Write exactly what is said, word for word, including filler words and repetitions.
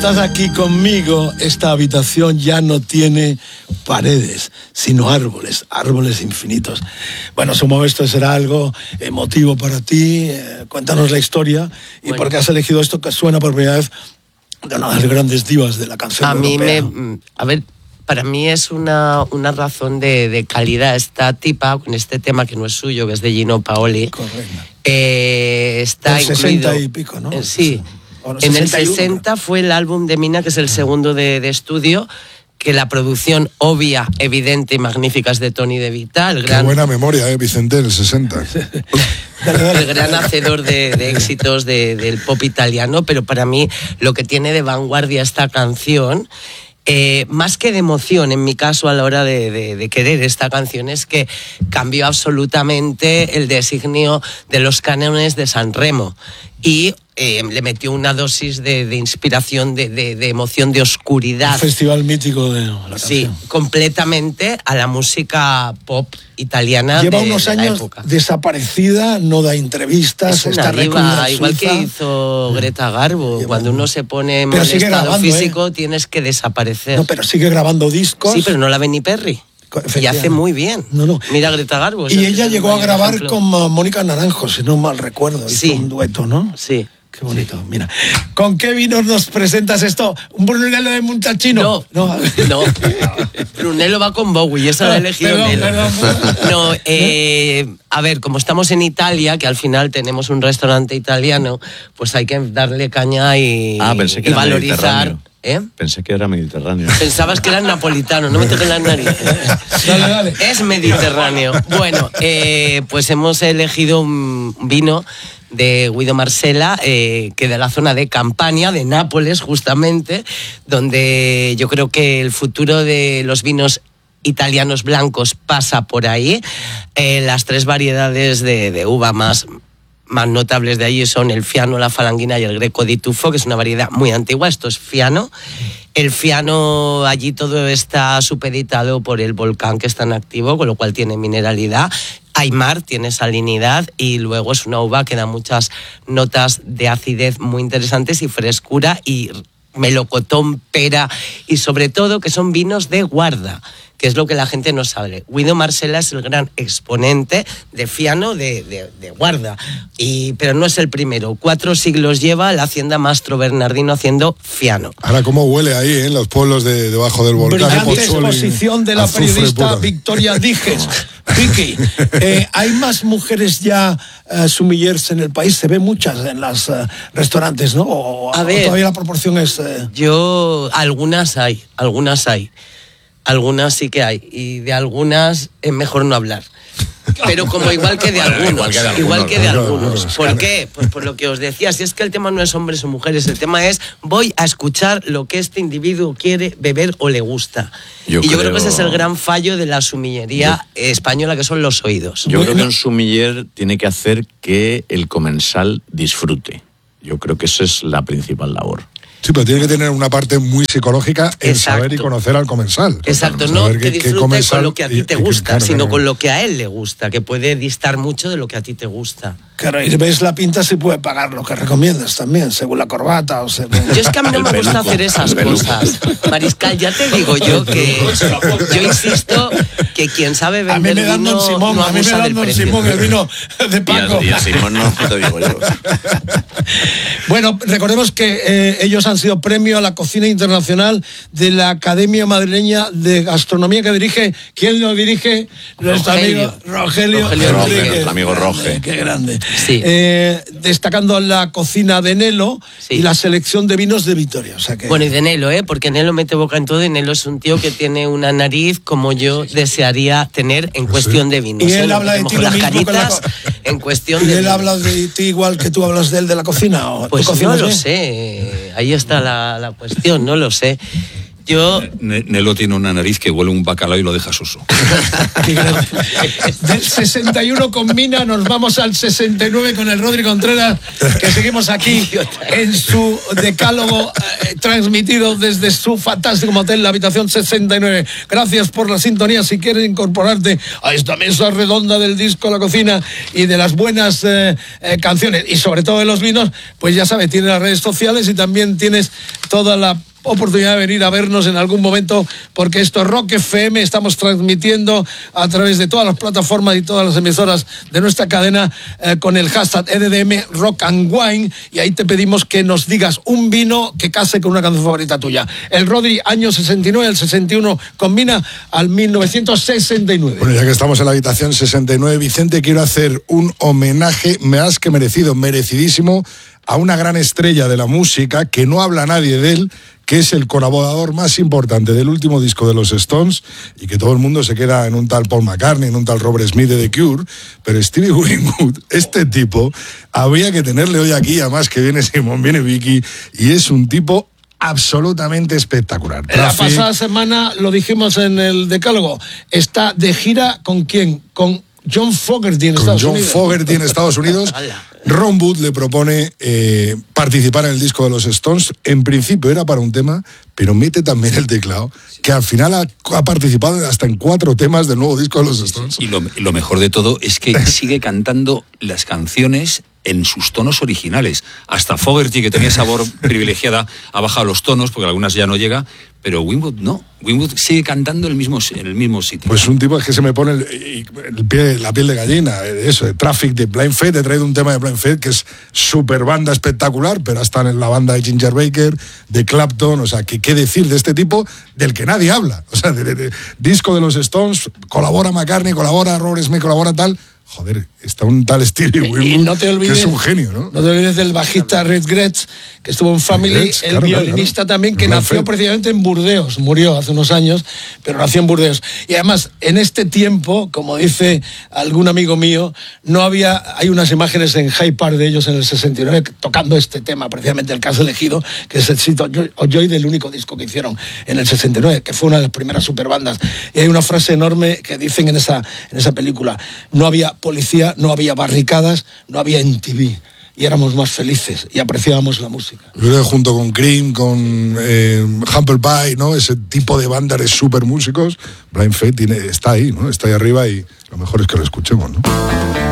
estás aquí conmigo, esta habitación ya no tiene paredes, sino árboles, árboles infinitos. Bueno, supongo esto será algo emotivo para ti. Eh, cuéntanos la historia y bueno, por qué has elegido esto que suena por primera vez de una de las grandes divas de la canción a europea. mí me, a ver, para mí es una, una razón de, de calidad. Esta tipa, con este tema que no es suyo, que es de Gino Paoli. Correcto. Eh, está el incluido, sesenta y pico, ¿no? Eh, sí. Bueno, en el sesenta y uno. sesenta fue el álbum de Mina, que es el segundo de, de estudio, que la producción obvia, evidente y magnífica es de Tony De Vita, el gran... Qué buena memoria, eh, Vicente, en el sesenta. el gran hacedor de, de éxitos de, del pop italiano, pero para mí lo que tiene de vanguardia esta canción, eh, más que de emoción en mi caso a la hora de, de, de querer esta canción, es que cambió absolutamente el designio de los cánones de San Remo y eh, le metió una dosis de, de inspiración, de, de, de emoción, de oscuridad. Un festival mítico de la canción. Sí, completamente a la música pop italiana. Lleva de, unos de años época. Desaparecida, no da entrevistas, Es una está diva, recluida en igual Suiza. que hizo Greta Garbo. Lleva- Cuando uno se pone en Pero mal sigue estado grabando, físico, ¿eh? tienes que desaparecer. No, pero sigue grabando discos. Sí, pero no la ve ni Perry. Y Efectivamente. hace muy bien. No, no. Mira a Greta Garbo. Y es ella el llegó a mayor grabar ejemplo. con uh, Mónica Naranjo, si no mal recuerdo. Hizo Sí. un dueto, ¿no? Sí. Qué bonito, mira. ¿Con qué vinos nos presentas esto? ¿Un Brunello de Montachino? No, no. no. Brunello va con Bowie, esa la ha elegido Perdón, Nelo. perdón, perdón. No, eh, a ver, como estamos en Italia, que al final tenemos un restaurante italiano, pues hay que darle caña y, Ah, pensé que y era valorizar. mediterráneo. ¿Eh? Pensé que era mediterráneo. Pensabas que era napolitano, no me toques las narices. Dale, dale. Es mediterráneo. Bueno, eh, pues hemos elegido un vino de Guido Marcella, eh, que de la zona de Campania, de Nápoles justamente, donde yo creo que el futuro de los vinos italianos blancos pasa por ahí. Eh, las tres variedades de, de uva más... más notables de allí son el Fiano, la Falanghina y el Greco di Tufo, que es una variedad muy antigua. Esto es Fiano. El Fiano, allí todo está supeditado por el volcán que está en activo, con lo cual tiene mineralidad. Hay mar, tiene salinidad y luego es una uva que da muchas notas de acidez muy interesantes y frescura y melocotón, pera y sobre todo que son vinos de guarda, que es lo que la gente no sabe. Guido Marcella es el gran exponente de Fiano de, de, de guarda, y, pero no es el primero. Cuatro siglos lleva la hacienda Mastro Bernardino haciendo Fiano. Ahora, ¿cómo huele ahí, eh, en los pueblos de, debajo del volcán? Brillante Pozzuoli, exposición de la azufre periodista puro. Victoria Díez. Vicky, eh, ¿hay más mujeres ya uh, sommeliers en el país? Se ven muchas en los uh, restaurantes, ¿no? O, A o ver. todavía la proporción es... eh, Yo, algunas hay, algunas hay. Algunas sí que hay. Y de algunas es mejor no hablar. Pero como igual que de algunos. Igual que de algunos, Igual que de claro, algunos. claro, ¿Por qué? Pues por lo que os decía. Si es que el tema no es hombres o mujeres, el tema es voy a escuchar lo que este individuo quiere beber o le gusta. Yo y yo creo... creo que ese es el gran fallo de la sumillería española, que son los oídos. Yo creo que un sumiller tiene que hacer que el comensal disfrute. Yo creo que esa es la principal labor. Sí, pero tiene que tener una parte muy psicológica en Exacto. saber y conocer al comensal. Exacto, Saber no qué- que qué disfrute comensal con lo que a ti y- te y qué- gusta, claro, sino claro. con lo que a él le gusta, que puede distar mucho de lo que a ti te gusta. Claro, y ves la pinta, se puede pagar lo que recomiendas también, según la corbata o según... Yo es que a mí no El me gusta peluco, hacer esas el peluco. cosas. Mariscal, ya te digo yo que yo insisto que quien sabe A mí vender me dan vino Don Simón, no a mí me abusa dan del Don precio. Simón el vino de Y Paco. a, y a Simón no te digo yo. Bueno, recordemos que eh, ellos han sido premio a la cocina internacional de la Academia Madrileña de Gastronomía, que dirige, ¿quién lo dirige? Nuestro Rogelio. amigo Rogelio, Rogelio Enríquez. Roge, nuestro amigo Qué grande, Roge. Qué grande. Sí. Eh, destacando la cocina de Nelo Sí. y la selección de vinos de Vitoria. O sea que... Bueno, y de Nelo, ¿eh? Porque Nelo mete boca en todo y Nelo es un tío que tiene una nariz como yo desearía tener en cuestión de vinos. Y él ¿eh? habla de Nos ti metemos lo con las mismo que la caritas co- en cuestión ¿Y de él vinos. habla de ti igual que tú hablas de él de la cocina? ¿O Pues tú no cocinas lo bien? sé, ahí está la, la cuestión, no lo sé. Yo... Nelo tiene una nariz que huele un bacalao y lo deja soso. Del sesenta y uno con Mina nos vamos al sesenta y nueve con el Rodri Contreras, que seguimos aquí en su decálogo eh, transmitido desde su fantástico motel, la habitación sesenta y nueve. Gracias por la sintonía. Si quieres incorporarte a esta mesa redonda del disco, la cocina y de las buenas eh, eh, canciones y sobre todo de los vinos, pues ya sabes, tienes las redes sociales y también tienes toda la oportunidad de venir a vernos en algún momento, porque esto es Rock F M, estamos transmitiendo a través de todas las plataformas y todas las emisoras de nuestra cadena eh, con el hashtag E D D M Rock and Wine, y ahí te pedimos que nos digas un vino que case con una canción favorita tuya. El Rodri, año sesenta y nueve, el sesenta y uno combina al mil novecientos sesenta y nueve. Bueno, ya que estamos en la habitación sesenta y nueve, Vicente, quiero hacer un homenaje más que merecido, merecidísimo, a una gran estrella de la música que no habla nadie de él, que es el colaborador más importante del último disco de los Stones, y que todo el mundo se queda en un tal Paul McCartney, en un tal Robert Smith de The Cure, pero Stevie Winwood, este tipo, habría que tenerle hoy aquí, además que viene Simón, viene Vicky, y es un tipo absolutamente espectacular. La pasada semana lo dijimos en el decálogo, está de gira ¿con quién? Con John Fogerty en con Estados John Unidos. Fogerty en Estados Unidos. Ron Wood le propone eh, participar en el disco de los Stones. En principio era para un tema, pero mete también el teclado, que al final ha, ha participado hasta en cuatro temas del nuevo disco de los Stones. Y lo, lo mejor de todo es que sigue cantando las canciones en sus tonos originales. Hasta Fogerty, que tenía esa voz privilegiada, ha bajado los tonos, porque algunas ya no llega, pero Winwood no. Winwood sigue cantando en el mismo, en el mismo sitio. Pues un tipo es que se me pone el, el pie, la piel de gallina, eso, de Traffic, de Blind Faith. He traído un tema de Blind Faith que es súper banda espectacular, pero hasta en la banda de Ginger Baker, de Clapton, o sea, que qué decir de este tipo del que nadie habla. O sea, de, de, de, disco de los Stones, colabora McCartney, colabora Robert Smith, colabora tal... Joder, está un tal Stevie Winwood, no te olvides, que es un genio, ¿no? No te olvides del bajista Red Gretsch, que estuvo en Family, Gretsch, el claro, violinista claro. también, que Gran nació fe. precisamente en Burdeos, murió hace unos años, pero nació en Burdeos. Y además, en este tiempo, como dice algún amigo mío, no había, hay unas imágenes en Hyde Park de ellos en el sesenta y nueve tocando este tema, precisamente el que has elegido, que es el Sito Joy, del único disco que hicieron en el sesenta y nueve, que fue una de las primeras superbandas. Y hay una frase enorme que dicen en esa, en esa película: no había policía, no había barricadas, no había M T V, y éramos más felices y apreciábamos la música. Yo creo que junto con Cream, con eh, Humble Pie, ¿no? Ese tipo de bandas de super músicos, Blind Faith tiene, está ahí, ¿no? Está ahí arriba, y lo mejor es que lo escuchemos, ¿no?